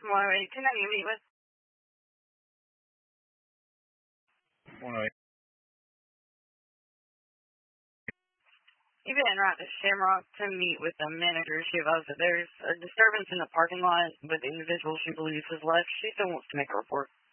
108. Can I meet with? 108. You've been right to Shamrock to meet with the manager. She advised that there's a disturbance in the parking lot with the individual she believes has left. She still wants to make a report.